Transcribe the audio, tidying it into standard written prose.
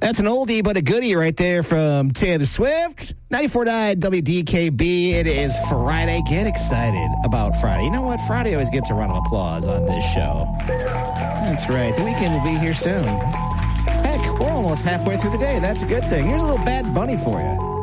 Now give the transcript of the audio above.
That's an oldie but a goodie right there from Taylor Swift. 94.9 WDKB. It is Friday. Get excited about Friday. You know what? Friday always gets a round of applause on this show. That's right. The weekend will be here soon. Heck, we're almost halfway through the day. That's a good thing. Here's a little Bad Bunny for you.